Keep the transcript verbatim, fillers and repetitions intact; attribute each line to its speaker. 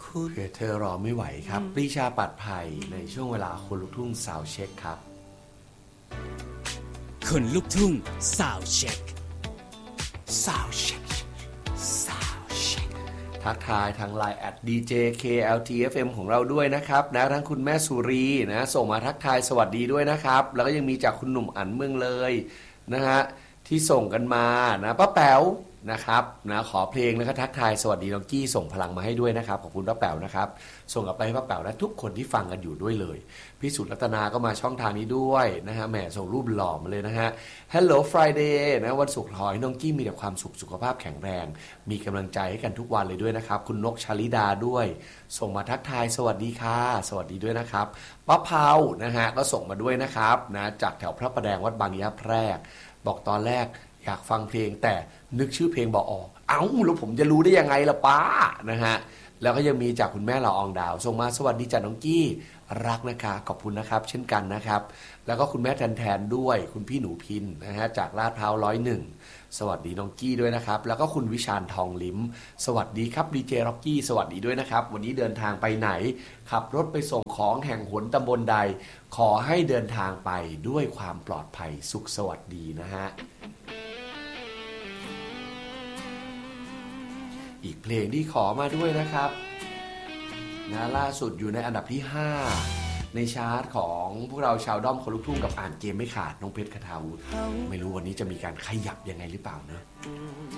Speaker 1: เพื่อเธอรอไม่ไหวครับปรีชาปัดภัยในช่วงเวลาคนลุกทุ่งซาวเช็คครับ
Speaker 2: คนลุกทุ่งซาวเช็ค
Speaker 1: ซาวเช็คซาวเช็คทักทายทาง ไลน์ แอท ดี เจ เค แอล ที เอฟ เอ็ม ของเราด้วยนะครับนะทั้งคุณแม่สุรีนะส่งมาทักทายสวัสดีด้วยนะครับแล้วก็ยังมีจากคุณหนุ่มอั๋นเมืองเลยนะฮะที่ส่งกันมานะป้าแป๋วนะครับนะขอเพลงแล้วก็ทักทายสวัสดีน้องกี้ส่งพลังมาให้ด้วยนะครับขอบคุณป้าแป๋วนะครับส่งกลับไปให้ป้าแป๋วและทุกคนที่ฟังกันอยู่ด้วยเลยพี่สุรัตนาก็มาช่องทางนี้ด้วยนะฮะแหมส่งรูปหล่อมาเลยนะฮะ Hello Friday นะวันศุกร์ขอให้น้องกี้มีแต่ความสุขสุขภาพแข็งแรงมีกำลังใจให้กันทุกวันเลยด้วยนะครับคุณนกชลิดาด้วยส่งมาทักทายสวัสดีค่ะสวัสดีด้วยนะครับป้าเผานะฮะก็ส่งมาด้วยนะครับนะจากแถวพระประแดงวัดบางยะแพรกบอกตอนแรกอยากฟังเพลงแต่นึกชื่อเพลงบอกออกเอ้าแล้วผมจะรู้ได้ยังไงล่ะป้านะฮะแล้วก็ยังมีจากคุณแม่ละอองดาวส่งมาสวัสดีจ้ะน้องกี้รักนะคะขอบคุณนะครับเช่นกันนะครับแล้วก็คุณแม่แทนแทนด้วยคุณพี่หนูพินนะฮะจากลาดพร้าวร้อยหนึ่งสวัสดีน้องกี้ด้วยนะครับแล้วก็คุณวิชาญทองลิ้มสวัสดีครับดีเจร็อกกี้สวัสดีด้วยนะครับวันนี้เดินทางไปไหนขับรถไปส่งของแห่งหนตำบลใดขอให้เดินทางไปด้วยความปลอดภัยสุขสวัสดีนะฮะอีกเพลงที่ขอมาด้วยนะครับนะล่าสุดอยู่ในอันดับที่ห้าในชาร์ตของพวกเราชาวด้อมคนลุกทุ่งกับอ่านเกมไม่ขาดน้องเพชรคทาวุฒิไม่รู้วันนี้จะมีการขยับยังไงหรือเปล่านะ